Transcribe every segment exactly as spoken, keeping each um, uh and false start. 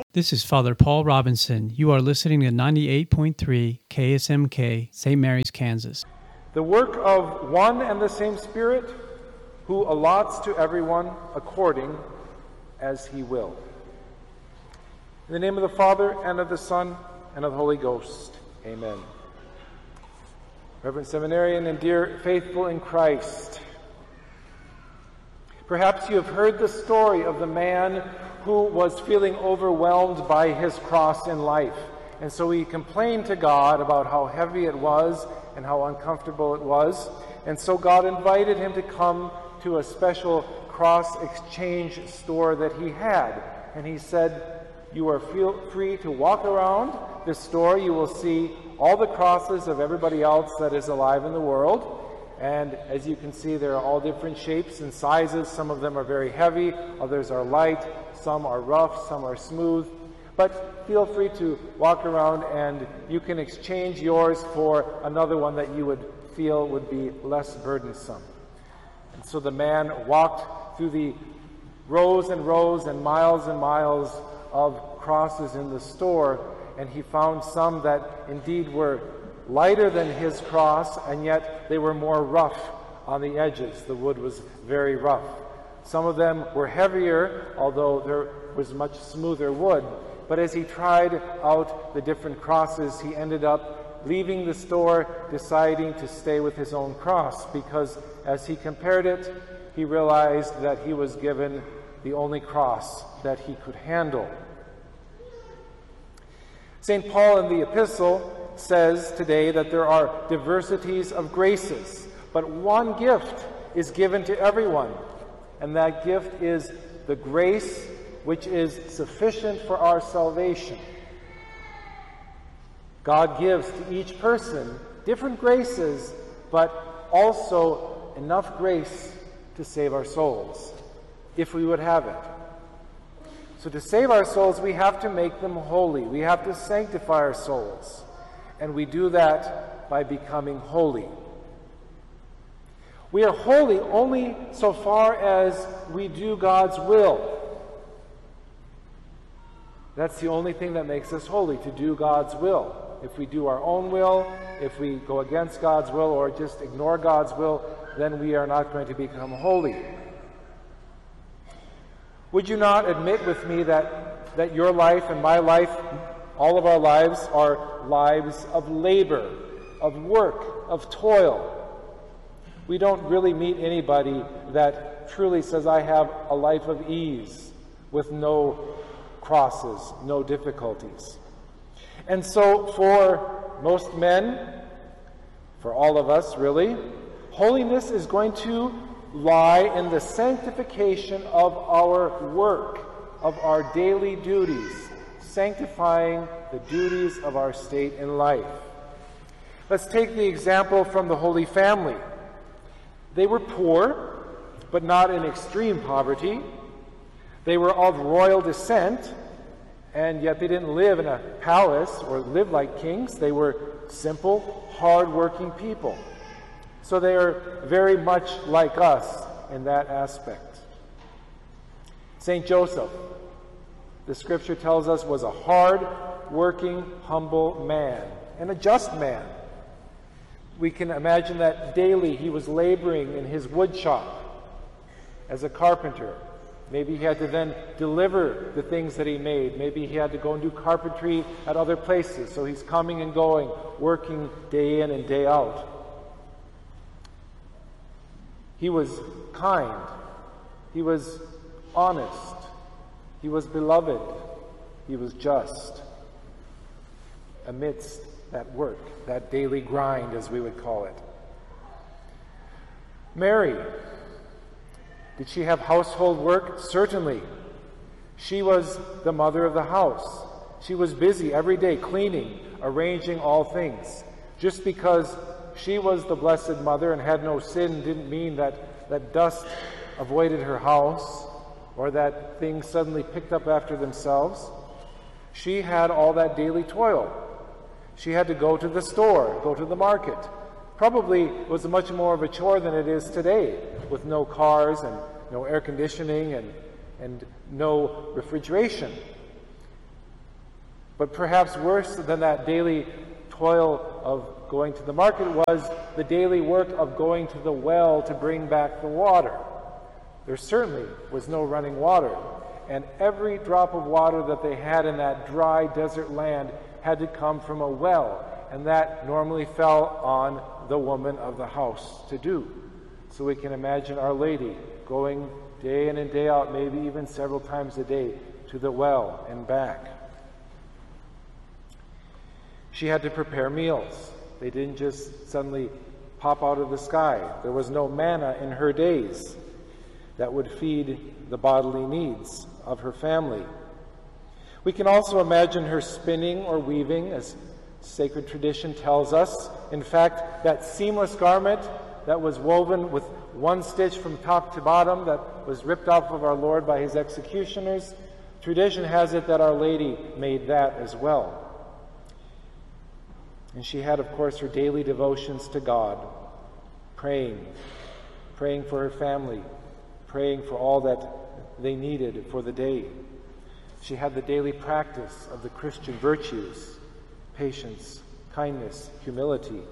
This is Father Paul Robinson. You are listening to ninety-eight point three K S M K, Saint Mary's, Kansas. The work of one and the same Spirit, who allots to everyone according as he will. In the name of the Father, and of the Son, and of the Holy Ghost. Amen. Reverend Seminarian and dear faithful in Christ, perhaps you have heard the story of the man who was feeling overwhelmed by his cross in life. And so he complained to God about how heavy it was and how uncomfortable it was. And so God invited him to come to a special cross exchange store that he had. And he said, you are feel free to walk around this store. You will see all the crosses of everybody else that is alive in the world. And as you can see, there are all different shapes and sizes. Some of them are very heavy, others are light, some are rough, some are smooth. But feel free to walk around and you can exchange yours for another one that you would feel would be less burdensome. And so the man walked through the rows and rows and miles and miles of crosses in the store, and he found some that indeed were lighter than his cross, and yet they were more rough on the edges. The wood was very rough. Some of them were heavier, although there was much smoother wood. But as he tried out the different crosses, he ended up leaving the store, deciding to stay with his own cross, because as he compared it, he realized that he was given the only cross that he could handle. Saint Paul in the epistle says today that there are diversities of graces, but one gift is given to everyone, and that gift is the grace which is sufficient for our salvation. God gives to each person different graces, but also enough grace to save our souls, if we would have it. So to save our souls, we have to make them holy. We have to sanctify our souls. And we do that by becoming holy. We are holy only so far as we do God's will. That's the only thing that makes us holy, to do God's will. If we do our own will, if we go against God's will or just ignore God's will, then we are not going to become holy. Would you not admit with me that, that your life and my life, all of our lives, are lives of labor, of work, of toil? We don't really meet anybody that truly says, I have a life of ease with no crosses, no difficulties. And so for most men, for all of us really, holiness is going to lie in the sanctification of our work, of our daily duties, sanctifying the duties of our state in life. Let's take the example from the Holy Family. They were poor, but not in extreme poverty. They were of royal descent, and yet they didn't live in a palace or live like kings. They were simple, hard-working people. So they are very much like us in that aspect. Saint Joseph, the scripture tells us, was a hard-working, humble man and a just man. We can imagine that daily he was laboring in his wood shop as a carpenter. Maybe he had to then deliver the things that he made. Maybe he had to go and do carpentry at other places. So he's coming and going, working day in and day out. He was kind. He was honest. He was beloved. He was just. Amidst that work, that daily grind, as we would call it. Mary, did she have household work? Certainly. She was the mother of the house. She was busy every day cleaning, arranging all things. Just because she was the Blessed Mother and had no sin didn't mean that, that dust avoided her house or that things suddenly picked up after themselves. She had all that daily toil. She had to go to the store, go to the market. Probably was much more of a chore than it is today, with no cars and no air conditioning and, and no refrigeration. But perhaps worse than that daily toil of going to the market was the daily work of going to the well to bring back the water. There certainly was no running water, and every drop of water that they had in that dry desert land had to come from a well, and that normally fell on the woman of the house to do. So we can imagine Our Lady going day in and day out, maybe even several times a day, to the well and back. She had to prepare meals. They didn't just suddenly pop out of the sky. There was no manna in her days that would feed the bodily needs of her family. We can also imagine her spinning or weaving, as sacred tradition tells us. In fact, that seamless garment that was woven with one stitch from top to bottom that was ripped off of our Lord by his executioners, tradition has it that Our Lady made that as well. And she had, of course, her daily devotions to God, praying, praying for her family, praying for all that they needed for the day. She had the daily practice of the Christian virtues, patience, kindness, humility.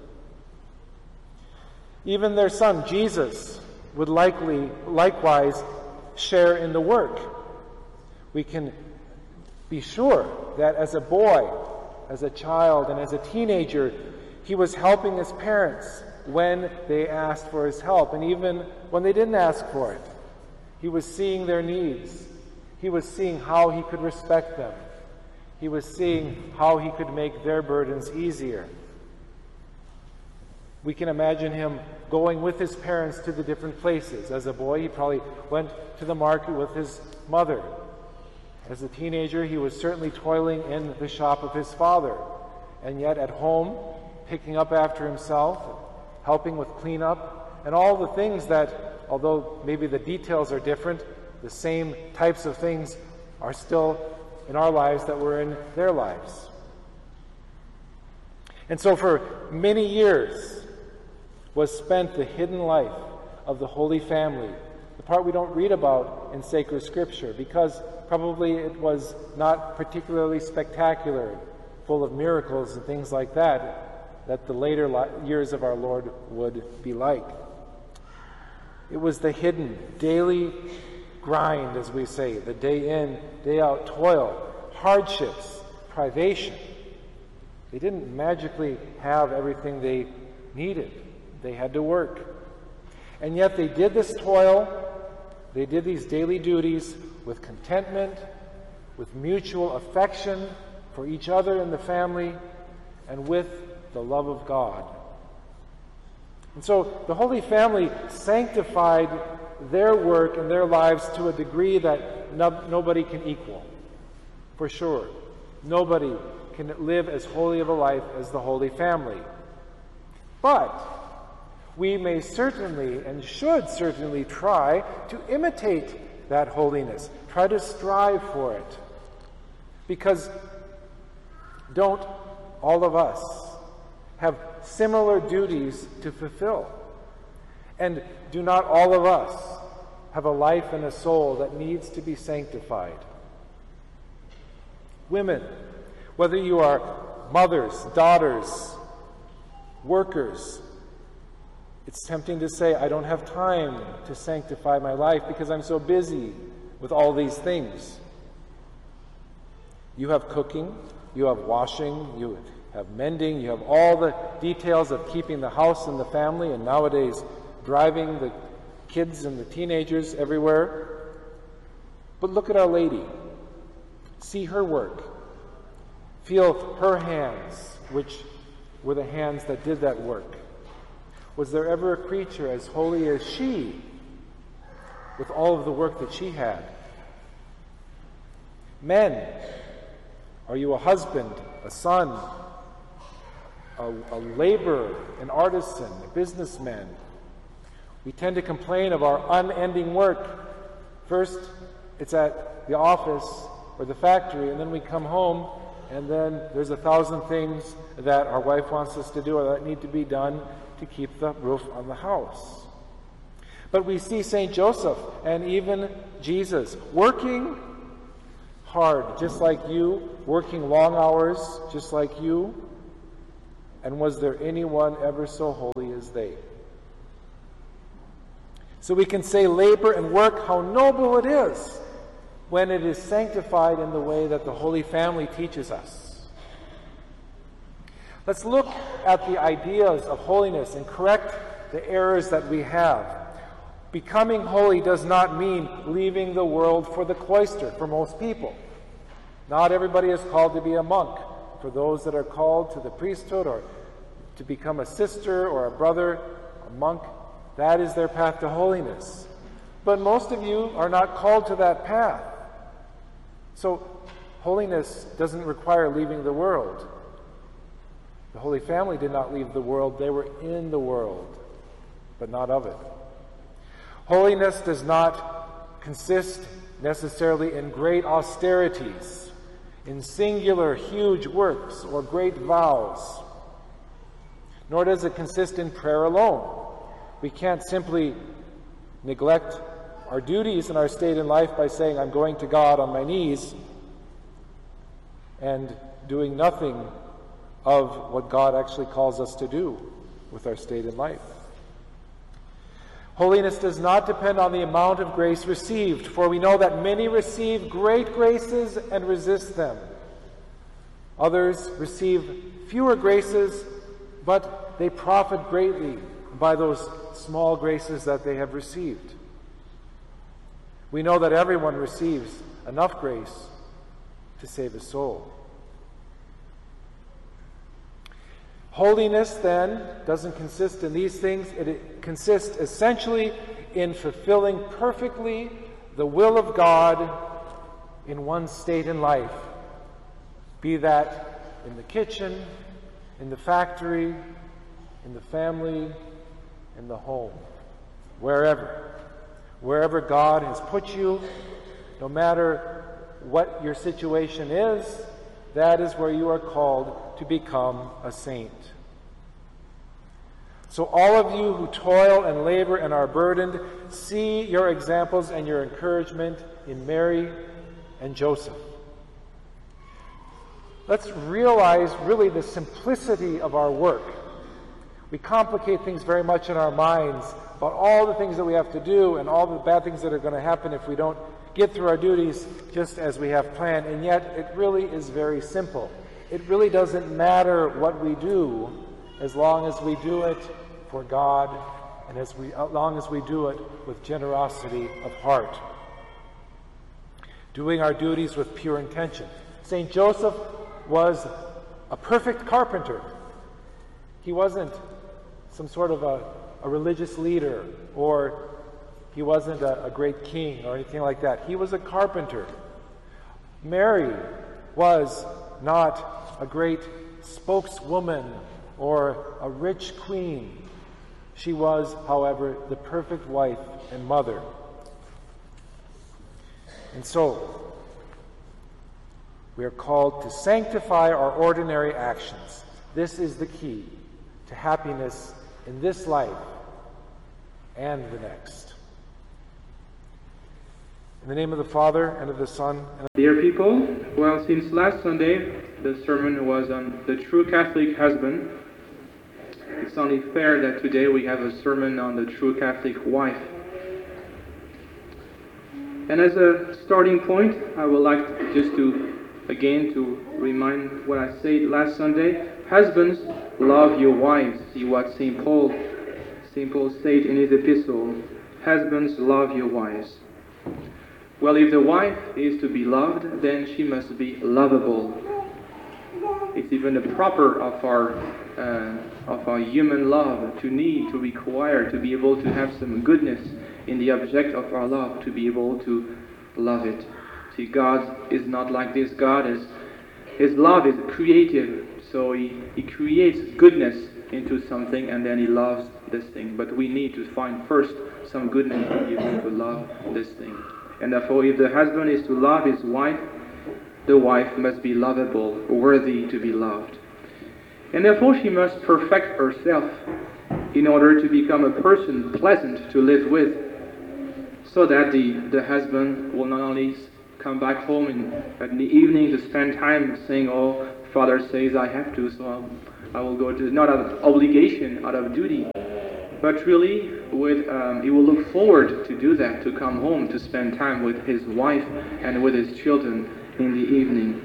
Even their son, Jesus, would likely, likewise share in the work. We can be sure that as a boy, as a child, and as a teenager, he was helping his parents when they asked for his help, and even when they didn't ask for it. He was seeing their needs. He was seeing how he could respect them. He was seeing how he could make their burdens easier. We can imagine him going with his parents to the different places. As a boy, he probably went to the market with his mother. As a teenager, he was certainly toiling in the shop of his father. And yet at home, picking up after himself, helping with cleanup, and all the things that, although maybe the details are different, the same types of things are still in our lives that were in their lives. And so for many years was spent the hidden life of the Holy Family, the part we don't read about in sacred scripture, because probably it was not particularly spectacular, full of miracles and things like that, that the later li- years of our Lord would be like. It was the hidden, daily grind, as we say, the day in, day out toil, hardships, privation. They didn't magically have everything they needed. They had to work. And yet they did this toil, they did these daily duties with contentment, with mutual affection for each other in the family, and with the love of God. And so the Holy Family sanctified their work and their lives to a degree that no, nobody can equal. For sure. Nobody can live as holy of a life as the Holy Family. But we may certainly and should certainly try to imitate that holiness. Try to strive for it. Because don't all of us have similar duties to fulfill? And do not all of us have a life and a soul that needs to be sanctified? Women, whether you are mothers, daughters, workers, it's tempting to say, I don't have time to sanctify my life because I'm so busy with all these things. You have cooking, you have washing, you have mending, you have all the details of keeping the house and the family, and nowadays driving the kids and the teenagers everywhere. But look at Our Lady. See her work. Feel her hands, which were the hands that did that work. Was there ever a creature as holy as she, with all of the work that she had? Men, are you a husband, a son, a, a laborer, an artisan, a businessman? We tend to complain of our unending work. First, it's at the office or the factory, and then we come home, and then there's a thousand things that our wife wants us to do or that need to be done to keep the roof on the house. But we see Saint Joseph and even Jesus working hard, just like you, working long hours, just like you? And was there anyone ever so holy as they? So we can say labor and work, how noble it is when it is sanctified in the way that the Holy Family teaches us. Let's look at the ideas of holiness and correct the errors that we have. Becoming holy does not mean leaving the world for the cloister for most people. Not everybody is called to be a monk. For those that are called to the priesthood or to become a sister or a brother, a monk, that is their path to holiness. But most of you are not called to that path. So holiness doesn't require leaving the world. The Holy Family did not leave the world. They were in the world, but not of it. Holiness does not consist necessarily in great austerities, in singular huge works or great vows. Nor does it consist in prayer alone. We can't simply neglect our duties and our state in life by saying, I'm going to God on my knees, and doing nothing of what God actually calls us to do with our state in life. Holiness does not depend on the amount of grace received, for we know that many receive great graces and resist them. Others receive fewer graces, but they profit greatly by those small graces that they have received. We know that everyone receives enough grace to save a soul. Holiness, then, doesn't consist in these things. It consists essentially in fulfilling perfectly the will of God in one's state in life, be that in the kitchen, in the factory, in the family, in the home, wherever. Wherever God has put you, no matter what your situation is, that is where you are called to become a saint. So all of you who toil and labor and are burdened, see your examples and your encouragement in Mary and Joseph. Let's realize really the simplicity of our work. We complicate things very much in our minds about all the things that we have to do and all the bad things that are going to happen if we don't get through our duties just as we have planned. And yet it really is very simple. It really doesn't matter what we do as long as we do it for God and as, we, as long as we do it with generosity of heart. Doing our duties with pure intention. Saint Joseph was a perfect carpenter. He wasn't some sort of a, a religious leader, or he wasn't a, a great king or anything like that. He was a carpenter. Mary was not a great spokeswoman or a rich queen. She was, however, the perfect wife and mother. And so, we are called to sanctify our ordinary actions. This is the key to happiness in this life and the next. In the name of the Father, and of the Son, and of the... Dear people, well, since last Sunday the sermon was on the true Catholic husband, it's only fair that today we have a sermon on the true Catholic wife. And as a starting point, I would like just to, again, to remind what I said last Sunday. Husbands, love your wives. See what Saint Paul, Saint Paul said in his epistle. Husbands, love your wives. Well, if the wife is to be loved, then she must be lovable. It's even the proper of our uh, of our human love to need, to require, to be able to have some goodness in the object of our love, to be able to love it. See, God is not like this. God is, His love is creative, so He, he creates goodness into something and then He loves this thing. But we need to find first some goodness to be able to love this thing. And therefore, if the husband is to love his wife, the wife must be lovable, worthy to be loved. And therefore, she must perfect herself in order to become a person pleasant to live with, so that the, the husband will not only come back home in, in the evening to spend time saying, oh, Father says I have to, so I'll, I will go to, not out of obligation, out of duty. But really, with, um, he will look forward to do that, to come home, to spend time with his wife and with his children in the evening.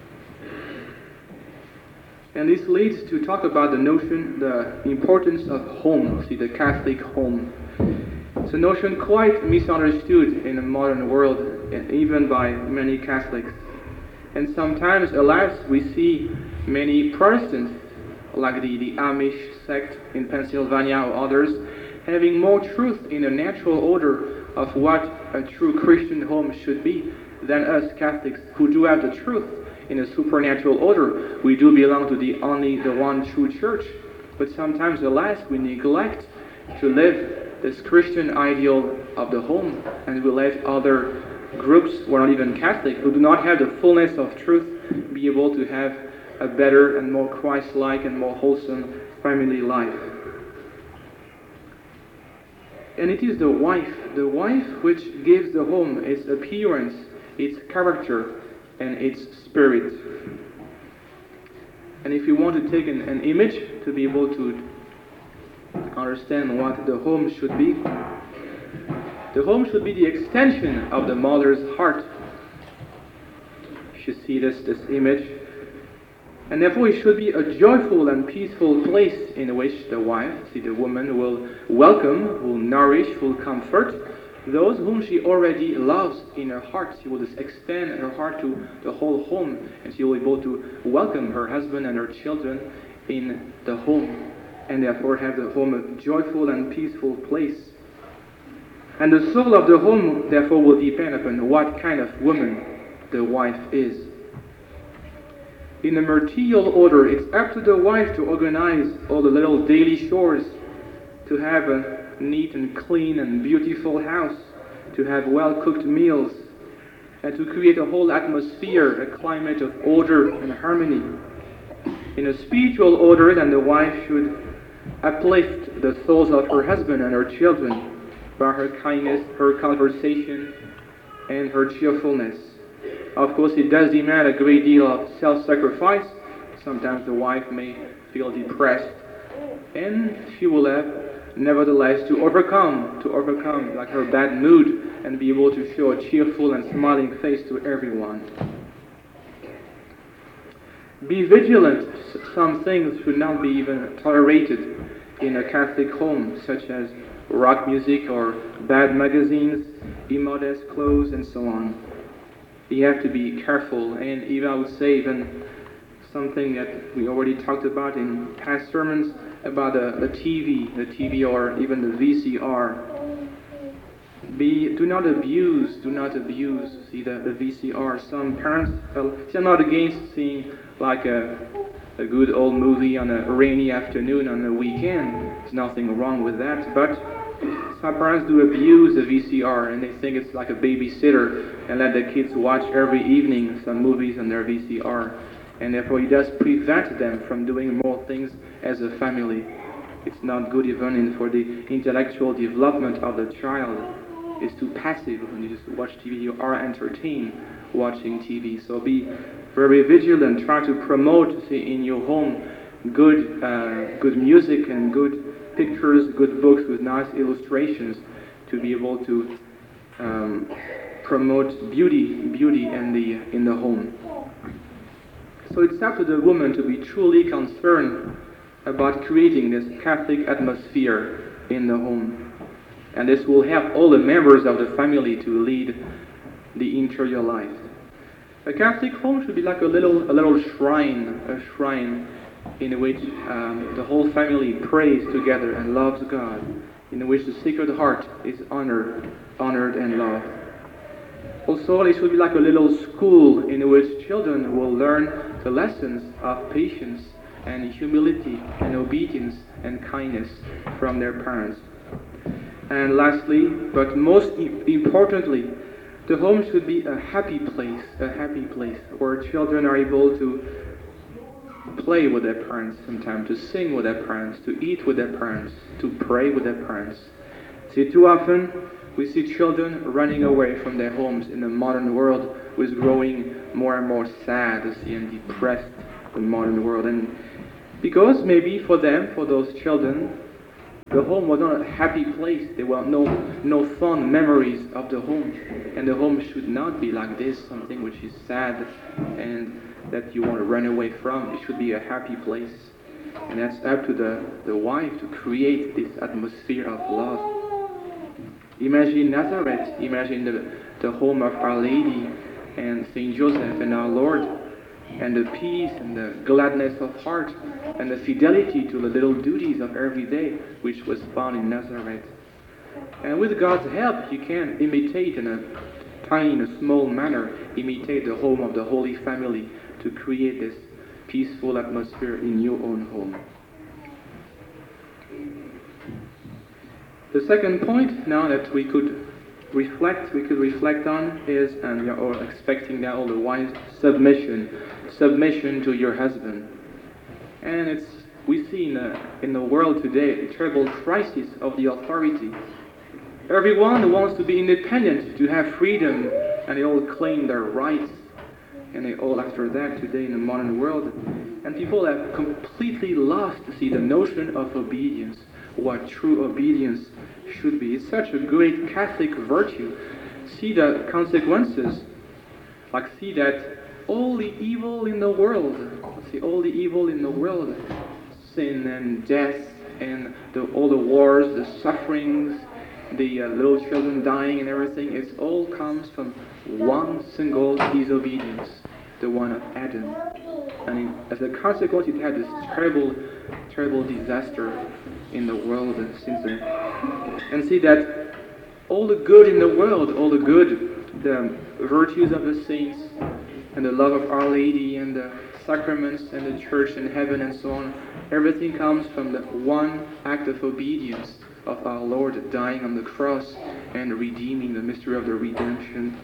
And this leads to talk about the notion, the importance of home, see, the Catholic home. It's a notion quite misunderstood in the modern world, and even by many Catholics. And sometimes, alas, we see many Protestants, like the, the Amish sect in Pennsylvania or others, having more truth in the natural order of what a true Christian home should be than us Catholics, who do have the truth in a supernatural order. We do belong to the only, the one true church. But sometimes, alas, we neglect to live this Christian ideal of the home, and we let other groups who are not even Catholic, who do not have the fullness of truth, be able to have a better and more Christ-like and more wholesome family life. And it is the wife, the wife which gives the home its appearance, its character, and its spirit. And if you want to take an, an image to be able to understand what the home should be, the home should be the extension of the mother's heart. You should see this, this image. And therefore it should be a joyful and peaceful place in which the wife, see, the woman, will welcome, will nourish, will comfort those whom she already loves in her heart. She will just extend her heart to the whole home, and she will be able to welcome her husband and her children in the home, and therefore have the home a joyful and peaceful place. And the soul of the home, therefore, will depend upon what kind of woman the wife is. In a martial order, it's up to the wife to organize all the little daily chores, to have a neat and clean and beautiful house, to have well-cooked meals, and to create a whole atmosphere, a climate of order and harmony. In a spiritual order, then the wife should uplift the souls of her husband and her children by her kindness, her conversation, and her cheerfulness. Of course, it does demand a great deal of self-sacrifice. Sometimes the wife may feel depressed, and she will have, nevertheless, to overcome, to overcome like her bad mood, and be able to show a cheerful and smiling face to everyone. Be vigilant. Some things should not be even tolerated in a Catholic home, such as rock music or bad magazines, immodest clothes, and so on. You have to be careful, and even I would say even something that we already talked about in past sermons about the, the T V, the T V or even the V C R. Be, do not abuse, do not abuse, see, the, the V C R. Some parents, uh, I'm not against seeing like a, a good old movie on a rainy afternoon on a weekend. There's nothing wrong with that, but some parents do abuse the V C R, and they think it's like a babysitter and let the kids watch every evening some movies on their V C R. And therefore it does prevent them from doing more things as a family. It's not good even in, for the intellectual development of the child. It's too passive when you just watch T V. You are entertained watching T V. So be very vigilant. Try to promote, see, in your home good, uh, good music and good pictures, good books with nice illustrations, to be able to um, promote beauty, beauty in the in the home. So it's up to the woman to be truly concerned about creating this Catholic atmosphere in the home, and this will help all the members of the family to lead the interior life. A Catholic home should be like a little a little shrine, a shrine in which um, the whole family prays together and loves God, in which the Sacred Heart is honored, honored and loved. Also, it should be like a little school in which children will learn the lessons of patience and humility and obedience and kindness from their parents. And lastly, but most importantly, the home should be a happy place, a happy place where children are able to play with their parents sometimes, to sing with their parents, to eat with their parents, to pray with their parents. See, too often We see children running away from their homes in the modern world, who is growing more and more sad to see and depressed, the modern world. And because maybe for them, for those children, the home was not a happy place. There were no, no fond memories of the home. And the home should not be like this, something which is sad and that you want to run away from. It should be a happy place. And that's up to the, the wife to create this atmosphere of love. Imagine Nazareth, imagine the, the home of Our Lady and Saint Joseph and our Lord, and the peace and the gladness of heart and the fidelity to the little duties of every day which was found in Nazareth. And with God's help, you can imitate in a tiny, in a small manner, imitate the home of the Holy Family to create this peaceful atmosphere in your own home. The second point now that we could reflect, we could reflect on is, and we are all expecting now all the wives, submission. Submission to your husband. And it's, we see in the, in the world today a terrible crisis of the authority. Everyone wants to be independent, to have freedom, and they all claim their rights. And they all after that today in the modern world. And people have completely lost to see the notion of obedience, what true obedience should be. It's such a great Catholic virtue. See the consequences. Like see that all the evil in the world, see all the evil in the world, sin and death and the, all the wars, the sufferings, the uh, little children dying and everything, it all comes from one single disobedience, the one of Adam. And it, as a consequence, it had this terrible, terrible disaster in the world since then. And see that all the good in the world, all the good, the virtues of the saints, and the love of Our Lady, and the sacraments, and the church, and heaven, and so on, everything comes from the one act of obedience of our Lord dying on the cross and redeeming the mystery of the redemption.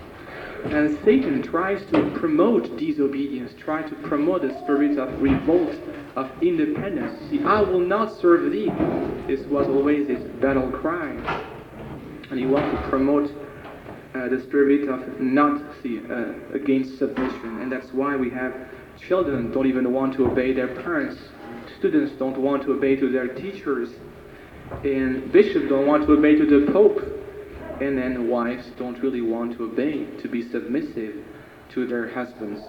And Satan tries to promote disobedience, tries to promote the spirit of revolt, of independence. See, I will not serve thee. This was always his battle cry. And he wants to promote uh, the spirit of not see, uh, against submission. And that's why we have children don't even want to obey their parents. Students don't want to obey to their teachers. And bishops don't want to obey to the Pope. And then wives don't really want to obey, to be submissive to their husbands.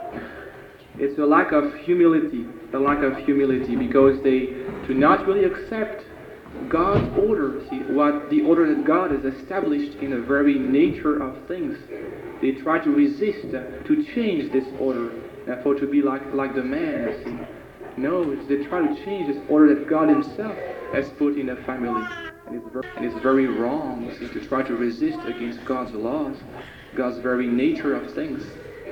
It's a lack of humility, a lack of humility, because they do not really accept God's order, see, what the order that God has established in the very nature of things. They try to resist, uh, to change this order, uh, for to be like, like the man, see. No, it's, they try to change this order that God himself has put in a family. And it's, very, and it's very wrong, see, to try to resist against God's laws, God's very nature of things.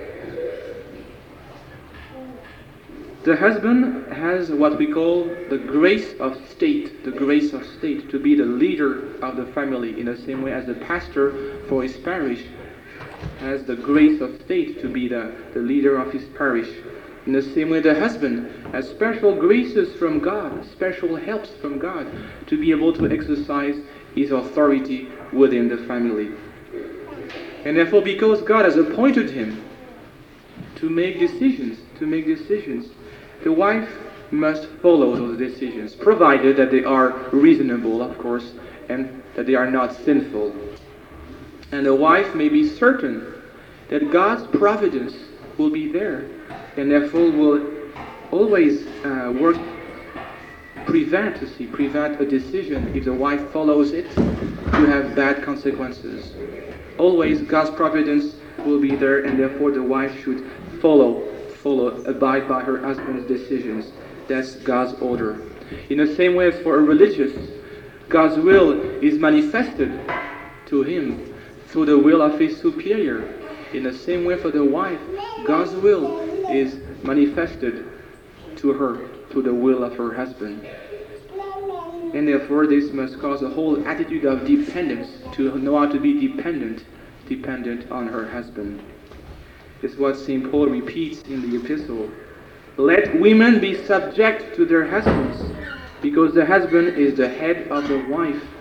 The husband has what we call the grace of state, the grace of state, to be the leader of the family, in the same way as the pastor for his parish has the grace of state to be the, the leader of his parish. In the same way, the husband has special graces from God, special helps from God, to be able to exercise his authority within the family. And therefore, because God has appointed him to make decisions, to make decisions, the wife must follow those decisions, provided that they are reasonable, of course, and that they are not sinful. And the wife may be certain that God's providence will be there, and therefore will always uh, work, prevent, to see, prevent a decision, if the wife follows it, to have bad consequences. Always God's providence will be there, and therefore the wife should follow, follow, abide by her husband's decisions. That's God's order. In the same way as for a religious, God's will is manifested to him through the will of his superior. In the same way for the wife, God's will is manifested to her through the will of her husband. And therefore this must cause a whole attitude of dependence, to know how to be dependent, dependent on her husband. This is what Saint Paul repeats in the epistle. Let women be subject to their husbands, because the husband is the head of the wife,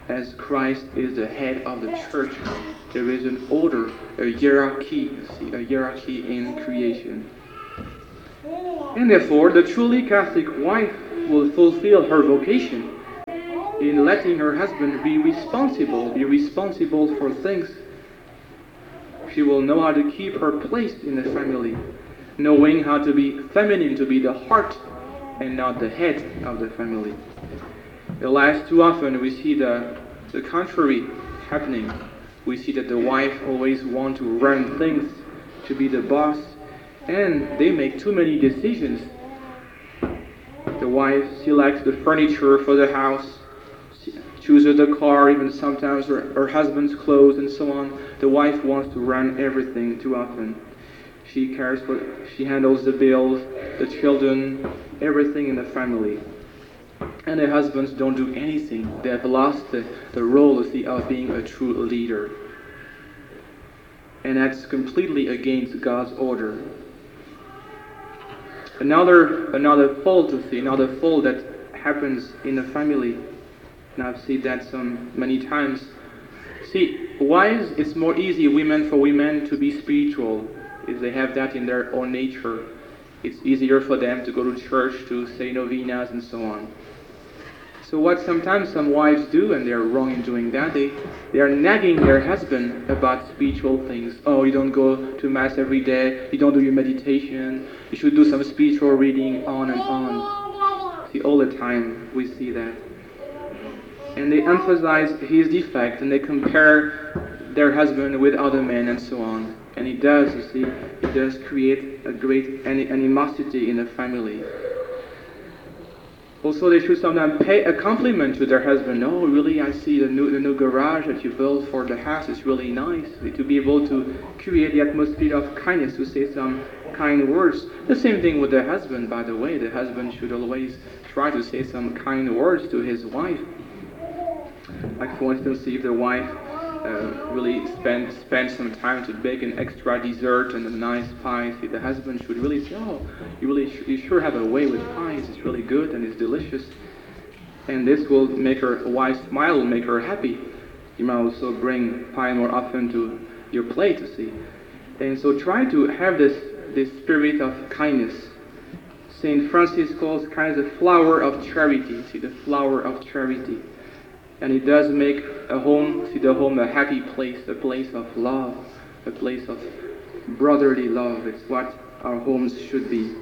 as Christ is the head of the church, there is an order, a hierarchy, see, a hierarchy in creation. And therefore, the truly Catholic wife will fulfill her vocation in letting her husband be responsible, be responsible for things. She will know how to keep her place in the family, knowing how to be feminine, to be the heart and not the head of the family. Alas, too often we see the, the contrary happening. We see that the wife always wants to run things, to be the boss, and they make too many decisions. The wife selects the furniture for the house, chooses the car, even sometimes her, her husband's clothes and so on. The wife wants to run everything too often. She cares for, she handles the bills, the children, everything in the family. And the husbands don't do anything. They have lost the, the role of, the, of being a true leader. And that's completely against God's order. Another another fault to see, another fault that happens in the family, and I've seen that some many times. See, wives, it's more easy women for women to be spiritual, if they have that in their own nature. It's easier for them to go to church, to say novenas and so on. So what sometimes some wives do, and they're wrong in doing that, they, they are nagging their husband about spiritual things. Oh, you don't go to Mass every day, you don't do your meditation, you should do some spiritual reading, on and on. See, all the time we see that. And they emphasize his defect, and they compare their husband with other men and so on. And it does, you see, it does create a great animosity in the family. Also, they should sometimes pay a compliment to their husband. Oh, really, I see the new, the new garage that you built for the house is really nice. To be able to create the atmosphere of kindness, to say some kind words. The same thing with the husband, by the way. The husband should always try to say some kind words to his wife. Like, for instance, if the wife uh, really spend, spend some time to bake an extra dessert and a nice pie, see, the husband should really say, oh, you really sh- you sure have a way with pies, it's really good and it's delicious. And this will make her, a wife smile will make her happy. You might also bring pie more often to your plate, you see. And so try to have this, this spirit of kindness. Saint Francis calls kindness the flower of charity, see, the flower of charity. And it does make a home, see the home, a happy place, a place of love, a place of brotherly love. It's what our homes should be.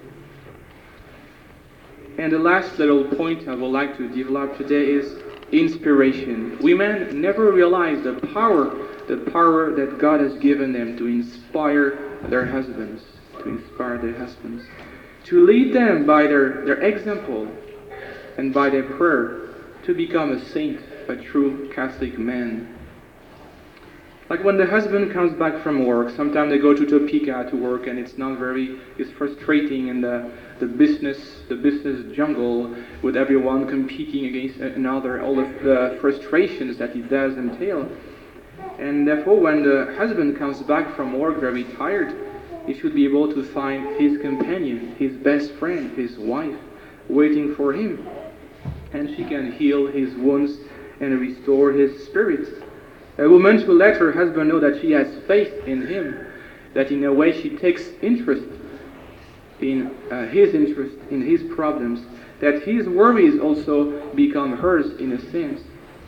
And the last little point I would like to develop today is inspiration. Women never realize the power, the power that God has given them to inspire their husbands, to inspire their husbands, to lead them by their, their example and by their prayer, to become a saint, a true Catholic man. Like when the husband comes back from work, sometimes they go to Topeka to work and it's not very, it's frustrating in the, the business, the business jungle with everyone competing against another, all of the frustrations that it does entail. And therefore when the husband comes back from work very tired, he should be able to find his companion, his best friend, his wife, waiting for him. And she can heal his wounds and restore his spirit. A woman should let her husband know that she has faith in him, that in a way she takes interest in uh, his interest, in his problems, that his worries also become hers in a sense.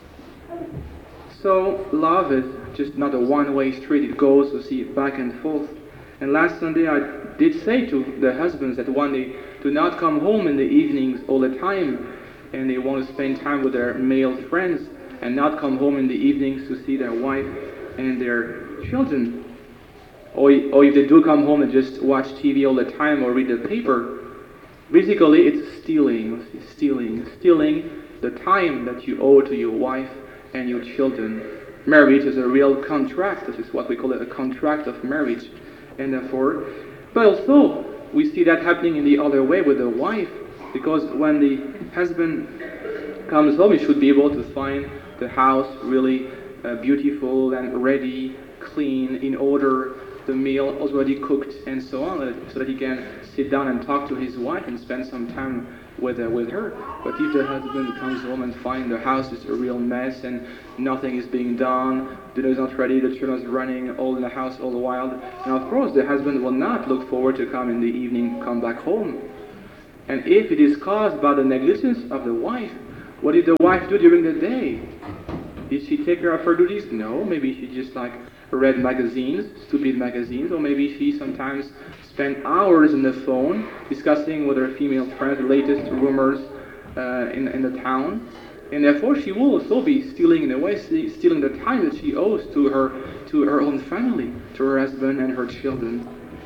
So love is just not a one-way street, it goes, you see, back and forth. And last Sunday I did say to the husbands that one day, do not come home in the evenings all the time, and they want to spend time with their male friends and not come home in the evenings to see their wife and their children. Or, or if they do come home and just watch T V all the time or read the paper, basically it's stealing, stealing, stealing the time that you owe to your wife and your children. Marriage is a real contract. This is what we call it, a contract of marriage. And therefore, but also we see that happening in the other way with the wife. Because when the husband comes home, he should be able to find the house really uh, beautiful and ready, clean, in order, the meal already cooked and so on, so that he can sit down and talk to his wife and spend some time with uh, with her. But if the husband comes home and finds the house is a real mess and nothing is being done, dinner is not ready, the children is running all in the house all wild, and of course the husband will not look forward to come in the evening, come back home. And if it is caused by the negligence of the wife, what did the wife do during the day? Did she take care of her duties? No, maybe she just like read magazines, stupid magazines, or maybe she sometimes spent hours on the phone discussing with her female friends the latest rumors uh, in, in the town. And therefore she will also be stealing, in a way, stealing the time that she owes to her, to her own family, to her husband and her children.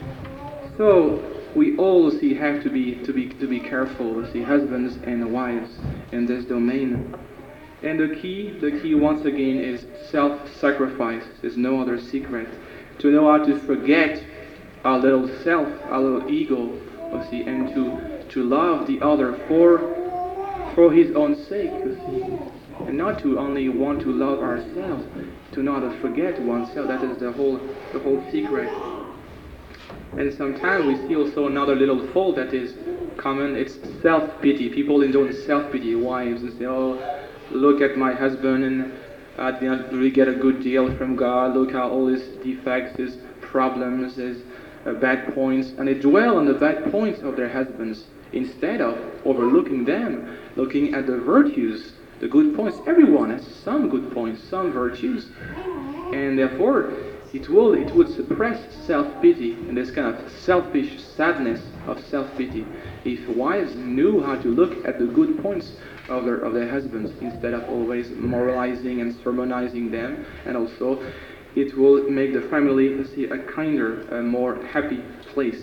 So we all see have to be to be to be careful, see husbands and wives in this domain. And the key, the key once again is self-sacrifice. There's no other secret. To know how to forget our little self, our little ego, you see, and to to love the other for for his own sake, you see, and not to only want to love ourselves. To know how to forget oneself. That is the whole the whole secret. And sometimes we see also another little fault that is common. It's self-pity. People indulge in self-pity, wives, and say, "Oh, look at my husband, and I didn't really get a good deal from God. Look how all his defects, his problems, his uh, bad points," and they dwell on the bad points of their husbands instead of overlooking them, looking at the virtues, the good points. Everyone has some good points, some virtues, and therefore it will it would suppress self-pity and this kind of selfish sadness of self-pity if wives knew how to look at the good points of their of their husbands instead of always moralizing and sermonizing them. And also it will make the family see a kinder, a more happy place.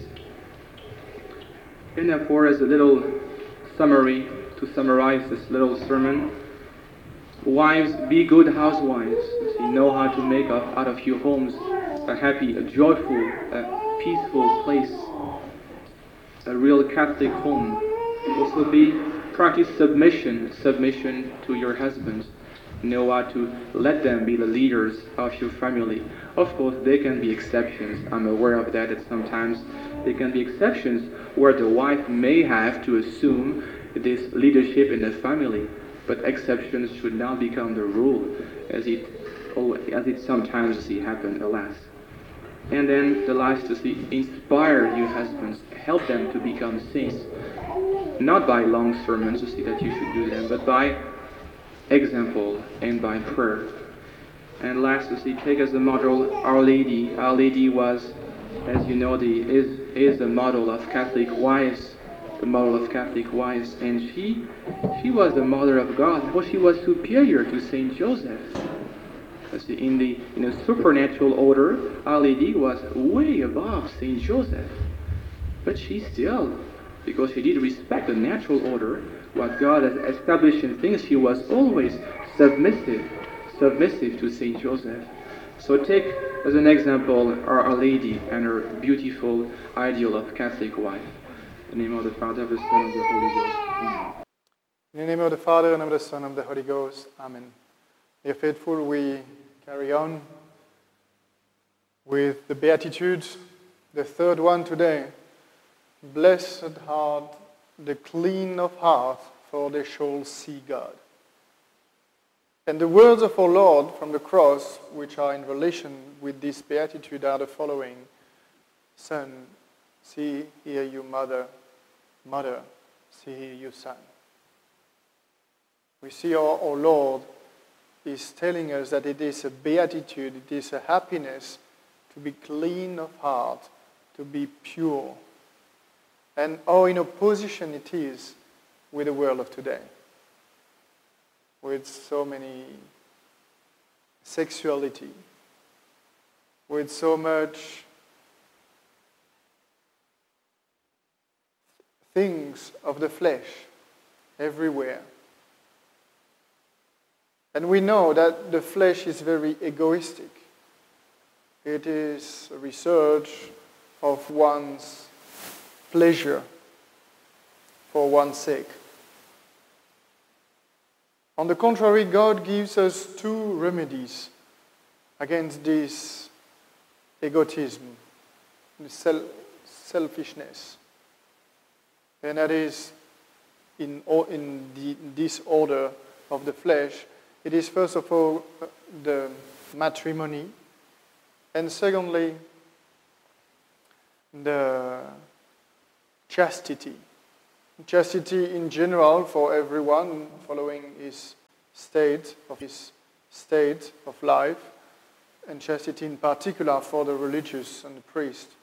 And therefore, as a little summary, to summarize this little sermon, wives, be good housewives. See, know how to make of, out of your homes a happy, a joyful, a peaceful place, a real Catholic home. Also be practice submission, submission to your husbands. Know how to let them be the leaders of your family. Of course, there can be exceptions. I'm aware of that, that sometimes there can be exceptions where the wife may have to assume this leadership in the family. But exceptions should not become the rule, as it as it sometimes see happen, alas. And then the last to see, inspire your husbands, help them to become saints. Not by long sermons to see that you should do them, but by example and by prayer. And last to see, take as a model Our Lady. Our Lady was, as you know, the is is the model of Catholic wives, the model of Catholic wives, and she she was the mother of God. Well, she was superior to Saint Joseph. See, in the in a supernatural order, Our Lady was way above Saint Joseph, but she still, because she did respect the natural order, what God has established in things, she was always submissive, submissive to Saint Joseph. So take as an example Our, Our Lady and her beautiful ideal of Catholic wife. In the name of the Father, of the Son, of the Holy Ghost. Amen. In the name of the Father, and of the Son, and of the Holy Ghost. Amen. Dear faithful, we carry on with the Beatitudes, the third one today. Blessed are the clean of heart, for they shall see God. And the words of our Lord from the cross, which are in relation with this beatitude, are the following. Son, see here your mother. Mother, see here your son. We see our, our Lord is telling us that it is a beatitude, it is a happiness to be clean of heart, to be pure. And how in opposition it is with the world of today, with so many sexuality, with so much things of the flesh everywhere. And we know that the flesh is very egoistic. It is a research of one's pleasure for one's sake. On the contrary, God gives us two remedies against this egotism, the sel- selfishness. And that is in, o- in, the, in this order of the flesh. It is first of all the matrimony, and secondly, the chastity. Chastity in general for everyone following his state of his state of life, and chastity in particular for the religious and the priest